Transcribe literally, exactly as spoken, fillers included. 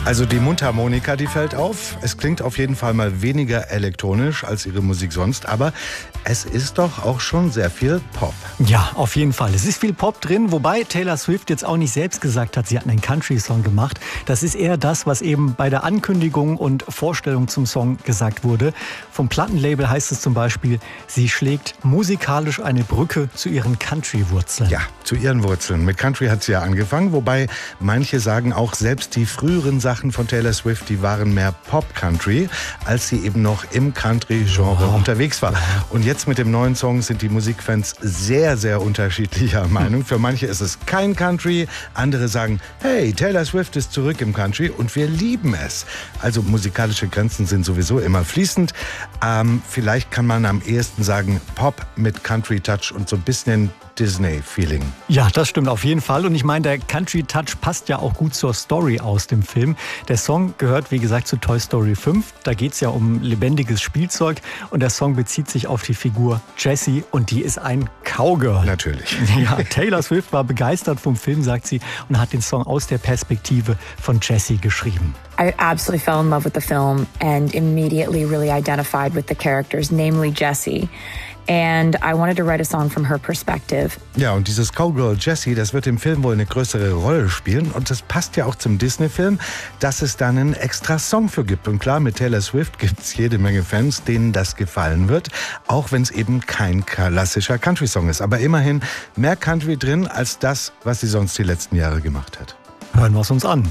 Also die Mundharmonika, die fällt auf. Es klingt auf jeden Fall mal weniger elektronisch als ihre Musik sonst, aber es ist doch auch schon sehr viel Pop. Ja, auf jeden Fall. Es ist viel Pop drin, wobei Taylor Swift jetzt auch nicht selbst gesagt hat, sie hat einen Country-Song gemacht. Das ist eher das, was eben bei der Ankündigung und Vorstellung zum Song gesagt wurde. Vom Plattenlabel heißt es zum Beispiel, sie schlägt musikalisch eine Brücke zu ihren Country-Wurzeln. Ja, zu ihren Wurzeln. Mit Country hat sie ja angefangen, wobei manche sagen auch, selbst die früheren Sachen von Taylor Swift, die waren mehr Pop-Country, als sie eben noch im Country-Genre ja, unterwegs war. Ja. Und jetzt mit dem neuen Song sind die Musikfans sehr, sehr unterschiedlicher Meinung. Für manche ist es kein Country, andere sagen, hey, Taylor Swift ist zurück im Country und wir lieben es. Also musikalische Grenzen sind sowieso immer fließend. Ähm, vielleicht kann man am ehesten sagen, Pop mit Country-Touch und so ein bisschen Disney-Feeling. Ja, das stimmt auf jeden Fall. Und ich meine, der Country-Touch passt ja auch gut zur Story aus dem Film. Der Song gehört, wie gesagt, zu Toy Story fünf. Da geht es ja um lebendiges Spielzeug. Und der Song bezieht sich auf die Figur Jessie. Und die ist ein Cowgirl. Natürlich. Ja, Taylor Swift war begeistert vom Film, sagt sie, und hat den Song aus der Perspektive von Jessie geschrieben. I absolutely fell in love with the film and immediately really identified with the characters, namely Jessie. And I wanted to write a song from her perspective. Ja, und dieses Cowgirl Jessie, das wird im Film wohl eine größere Rolle spielen. Und das passt ja auch zum Disney-Film, dass es da einen extra Song für gibt. Und klar, mit Taylor Swift gibt es jede Menge Fans, denen das gefallen wird. Auch wenn es eben kein klassischer Country-Song ist. Aber immerhin mehr Country drin als das, was sie sonst die letzten Jahre gemacht hat. Hören wir es uns an.